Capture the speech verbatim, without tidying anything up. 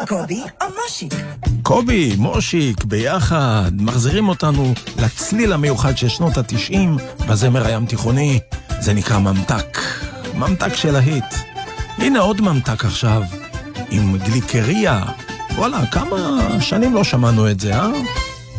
קובי או מושיק? קובי, מושיק, ביחד, מחזירים אותנו לצליל המיוחד של שנות התשעים בזמר הים תיכוני. זה נקרא ממתק, ממתק של ההיט. הנה עוד ממתק עכשיו, עם גליקריה. וואלה, כמה שנים לא שמענו את זה, אה?